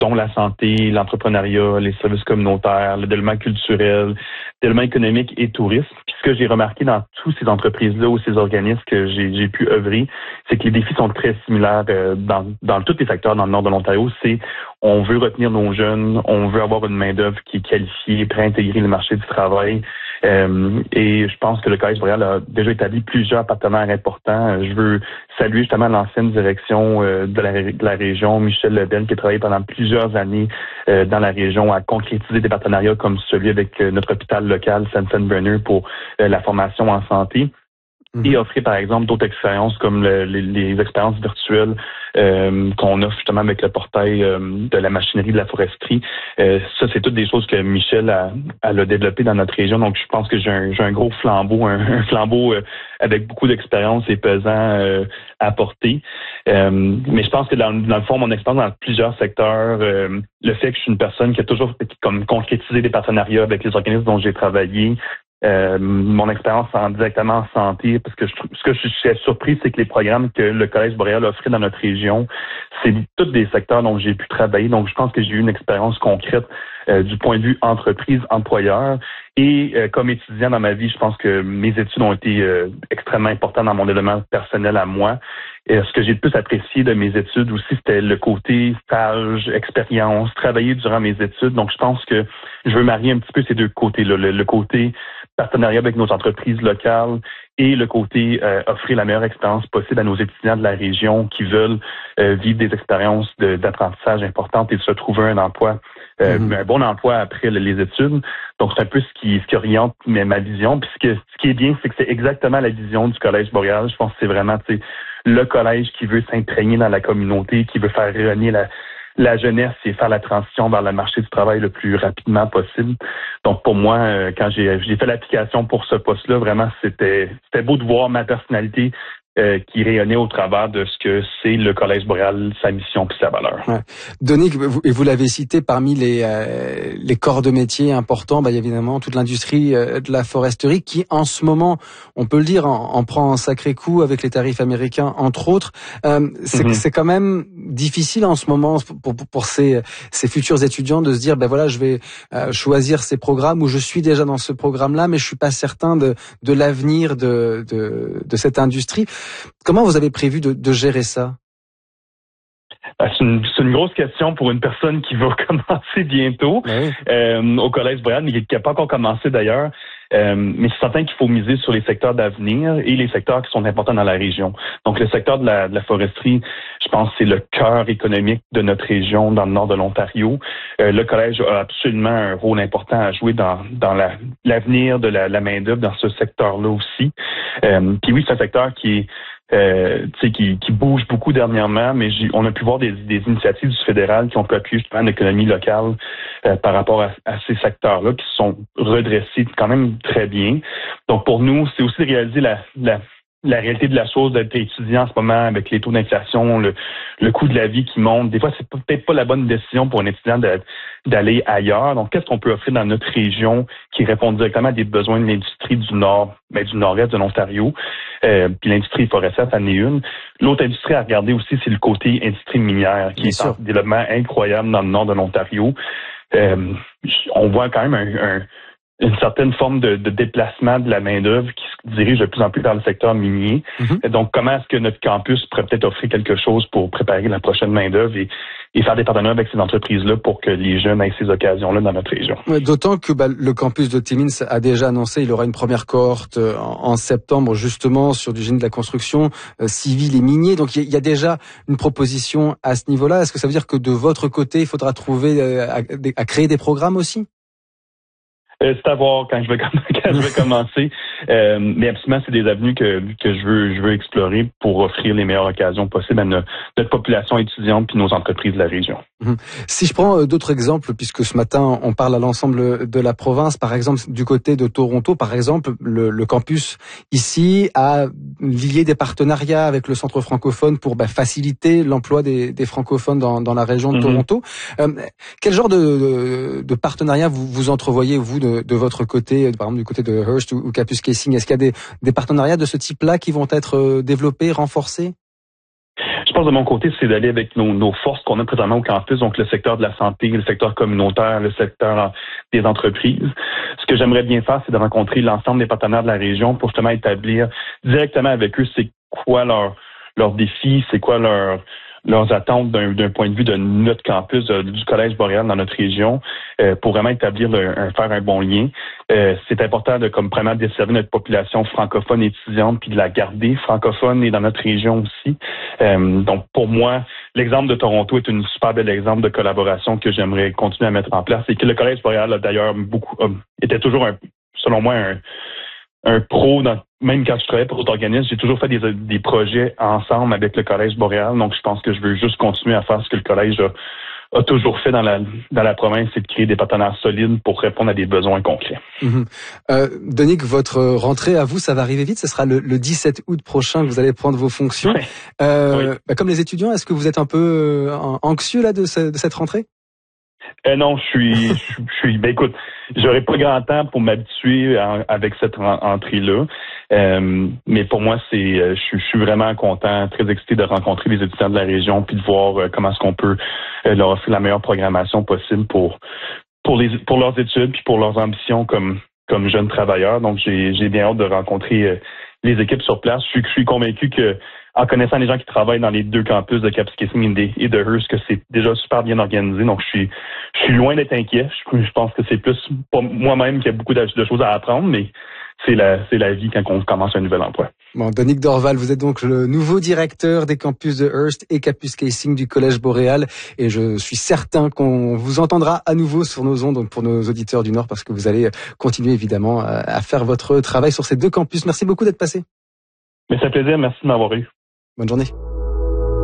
dont la santé, l'entrepreneuriat, les services communautaires, le développement culturel, le développement économique et tourisme. Puis ce que j'ai remarqué dans toutes ces entreprises-là ou ces organismes que j'ai pu œuvrer, c'est que les défis sont très similaires dans tous les secteurs dans le nord de l'Ontario. C'est on veut retenir nos jeunes, on veut avoir une main-d'œuvre qui est qualifiée, prête à intégrer le marché du travail. Et je pense que le Collège Boréal a déjà établi plusieurs partenaires importants. Je veux saluer justement l'ancienne direction de la région, Michel Lebel, qui a travaillé pendant plusieurs années dans la région à concrétiser des partenariats comme celui avec notre hôpital local, Sensenbrenner, pour la formation en santé. Et offrir, par exemple, d'autres expériences comme les expériences virtuelles qu'on offre justement avec le portail de la machinerie de la foresterie. Ça, c'est toutes des choses que Michel a développé dans notre région. Donc, je pense que j'ai un gros flambeau, un flambeau avec beaucoup d'expérience et pesant à porter. Mais je pense que dans le fond, mon expérience dans plusieurs secteurs, le fait que je suis une personne qui a toujours comme concrétisé des partenariats avec les organismes dont j'ai travaillé, mon expérience directement en santé, parce que ce que je suis surpris, c'est que les programmes que le Collège Boréal offrait dans notre région, c'est tous des secteurs dont j'ai pu travailler. Donc, je pense que j'ai eu une expérience concrète du point de vue entreprise-employeur. Et comme étudiant dans ma vie, je pense que mes études ont été extrêmement importantes dans mon développement personnel à moi. Et ce que j'ai le plus apprécié de mes études aussi, c'était le côté stage, expérience, travailler durant mes études. Donc, je pense que je veux marier un petit peu ces deux côtés-là. Le côté partenariat avec nos entreprises locales et le côté offrir la meilleure expérience possible à nos étudiants de la région qui veulent vivre des expériences d'apprentissage importantes et de se trouver un emploi, un bon emploi après les études. Donc, c'est un peu ce qui oriente ma vision. Puis ce qui est bien, c'est que c'est exactement la vision du Collège Boréal. Je pense que c'est vraiment le collège qui veut s'imprégner dans la communauté, qui veut faire rayonner la jeunesse et faire la transition vers le marché du travail le plus rapidement possible. Donc, pour moi, quand j'ai fait l'application pour ce poste-là, vraiment, c'était beau de voir ma personnalité qui rayonnait au travers de ce que c'est le Collège Boréal, sa mission puis sa valeur. Ouais. Denis, vous l'avez cité, parmi les corps de métier importants, il y a évidemment toute l'industrie de la foresterie qui, en ce moment, on peut le dire, en prend un sacré coup avec les tarifs américains, entre autres. C'est quand même difficile en ce moment pour ces futurs étudiants de se dire, voilà, je vais choisir ces programmes où je suis déjà dans ce programme-là, mais je suis pas certain de l'avenir de cette industrie. Comment vous avez prévu de gérer ça? C'est une grosse question pour une personne qui va commencer bientôt au Collège Boréal, mais qui n'a pas encore commencé d'ailleurs. Mais c'est certain qu'il faut miser sur les secteurs d'avenir et les secteurs qui sont importants dans la région. Donc, le secteur de la foresterie, je pense que c'est le cœur économique de notre région dans le nord de l'Ontario. Le collège a absolument un rôle important à jouer dans l'avenir de la main-d'œuvre dans ce secteur-là aussi. Puis oui, c'est un secteur qui bouge beaucoup dernièrement, mais on a pu voir des initiatives du fédéral qui ont pu appuyer justement l'économie locale par rapport à ces secteurs-là qui se sont redressés quand même très bien. Donc pour nous, c'est aussi de réaliser la réalité de la chose d'être étudiant en ce moment avec les taux d'inflation, le coût de la vie qui monte. Des fois, c'est peut-être pas la bonne décision pour un étudiant d'aller ailleurs. Donc, qu'est-ce qu'on peut offrir dans notre région qui répond directement à des besoins de l'industrie du nord, du nord-est de l'Ontario. Puis l'industrie forestière, ça en est une. L'autre industrie à regarder aussi, c'est le côté industrie minière, qui est en développement incroyable dans le nord de l'Ontario. On voit quand même une certaine forme de déplacement de la main-d'œuvre qui se dirige de plus en plus vers le secteur minier. Donc, comment est-ce que notre campus pourrait peut-être offrir quelque chose pour préparer la prochaine main-d'œuvre et faire des partenariats avec ces entreprises-là pour que les jeunes aient ces occasions-là dans notre région. D'autant que le campus de Timmins a déjà annoncé, il aura une première cohorte en septembre, justement, sur du génie de la construction civile et minier. Donc, il y a déjà une proposition à ce niveau-là. Est-ce que ça veut dire que de votre côté, il faudra trouver à créer des programmes aussi? C'est à voir quand je vais commencer. Mais absolument, c'est des avenues que je veux explorer pour offrir les meilleures occasions possibles à notre population étudiante puis nos entreprises de la région. Si je prends d'autres exemples, puisque ce matin, on parle à l'ensemble de la province, par exemple, du côté de Toronto, par exemple, le campus ici a lié des partenariats avec le centre francophone pour faciliter l'emploi des francophones dans la région de Toronto. Quel genre de partenariat vous entrevoyez, vous, de votre côté, par exemple du côté de Hearst ou Capus Casing? Est-ce qu'il y a des partenariats de ce type-là qui vont être développés, renforcés? Je pense de mon côté, c'est d'aller avec nos forces qu'on a présentement au campus, donc le secteur de la santé, le secteur communautaire, le secteur des entreprises. Ce que j'aimerais bien faire, c'est de rencontrer l'ensemble des partenaires de la région pour justement établir directement avec eux c'est quoi leurs défis, c'est quoi leurs attentes d'un point de vue de notre campus, du Collège Boréal dans notre région, pour vraiment établir faire un bon lien. C'est important de vraiment desservir notre population francophone étudiante puis de la garder francophone et dans notre région aussi. Donc pour moi, l'exemple de Toronto est un super bel exemple de collaboration que j'aimerais continuer à mettre en place et que le Collège Boréal a d'ailleurs était toujours selon moi un pro même quand je travaillais pour d'autres organismes, j'ai toujours fait des projets ensemble avec le Collège Boréal. Donc, je pense que je veux juste continuer à faire ce que le Collège a toujours fait dans la province, c'est de créer des partenaires solides pour répondre à des besoins concrets. Donick, votre rentrée à vous, ça va arriver vite. Ce sera le 17 août prochain que vous allez prendre vos fonctions. Oui. Comme les étudiants, est-ce que vous êtes un peu anxieux là de cette rentrée? Non, je suis. Ben écoute, j'aurais pas grand temps pour m'habituer avec cette entrée-là. Mais pour moi, je suis vraiment content, très excité de rencontrer les étudiants de la région puis de voir comment est-ce qu'on peut leur offrir la meilleure programmation possible pour leurs études puis pour leurs ambitions comme jeunes travailleurs. Donc, j'ai bien hâte de rencontrer les équipes sur place. Je suis convaincu que en connaissant les gens qui travaillent dans les deux campus de Kapuskasing et de Hearst, que c'est déjà super bien organisé. Donc, je suis loin d'être inquiet. Je pense que c'est plus pour moi-même qu'il y a beaucoup de choses à apprendre, mais c'est la vie quand on commence un nouvel emploi. Bon, Donick Dorval, vous êtes donc le nouveau directeur des campus de Hearst et Kapuskasing du Collège Boréal. Et je suis certain qu'on vous entendra à nouveau sur nos ondes, donc pour nos auditeurs du Nord, parce que vous allez continuer évidemment à faire votre travail sur ces deux campus. Merci beaucoup d'être passé. Mais c'est un plaisir. Merci de m'avoir eu. Bonne journée.